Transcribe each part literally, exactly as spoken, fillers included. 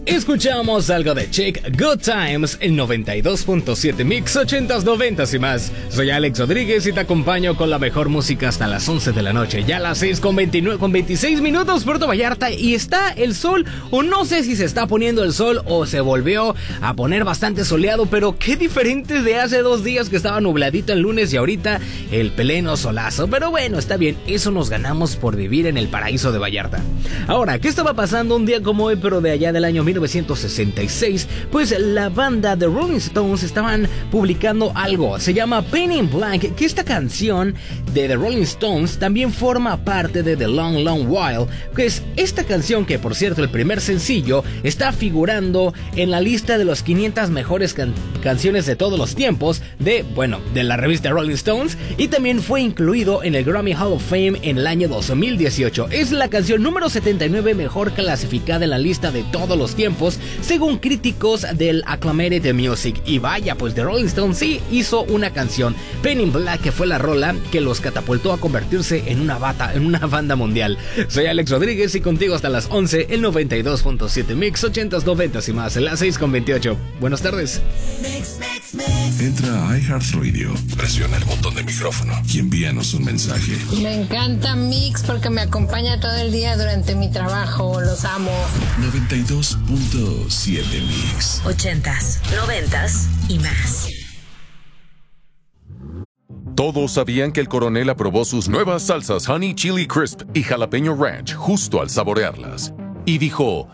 Escuchamos algo de Chick, Good Times, en noventa y dos punto siete Mix, ochentas, noventas y más. Soy Alex Rodríguez y te acompaño con la mejor música hasta las once de la noche. Ya a las seis con veintinueve, con veintiséis minutos, Puerto Vallarta, y está el sol, o no sé si se está poniendo el sol o se volvió a poner bastante soleado, pero qué diferente de hace dos días que estaba nubladito el lunes y ahorita el pleno solazo. Pero bueno, está bien, eso nos ganamos por vivir en el paraíso de Vallarta. Ahora, ¿qué estaba pasando un día como hoy, pero de allá del año mil novecientos sesenta y seis? Pues la banda The Rolling Stones estaban publicando algo, se llama Paint in Black, que esta canción de The Rolling Stones también forma parte de The Long Long While, que es esta canción que, por cierto, el primer sencillo está figurando en la lista de las quinientas mejores can- canciones de todos los tiempos de, bueno, de la revista Rolling Stones, y también fue incluido en el Grammy Hall of Fame en el año dos mil dieciocho. Es la canción número setenta y nueve mejor clasificada en la lista de todos los tiempos, según críticos del Acclamated Music. Y vaya, pues The Rolling Stones sí hizo una canción, Paint in Black, que fue la rola que los catapultó a convertirse en una bata, en una banda mundial. Soy Alex Rodríguez y contigo hasta las once, el noventa y dos punto siete Mix, ochentas, noventas y más, en las seis con veintiocho. Buenas tardes. Mix, mix, mix. Entra a iHeartRadio, presiona el botón de micrófono y envíanos un mensaje. Me encanta Mix porque me acompaña todo el día durante mi trabajo, los amo. noventa y dos punto siete Mix. Ochentas, noventas y más. Todos sabían que el coronel aprobó sus nuevas salsas Honey Chili Crisp y Jalapeño Ranch justo al saborearlas. Y dijo...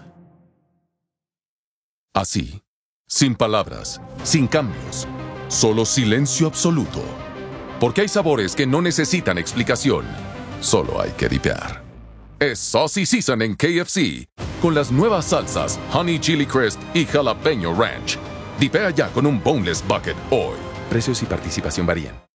así, sin palabras, sin cambios, solo silencio absoluto. Porque hay sabores que no necesitan explicación, solo hay que dipear. Es Saucy Season en K F C, con las nuevas salsas Honey Chili Crisp y Jalapeño Ranch. Dipea ya con un Boneless Bucket hoy. Precios y participación varían.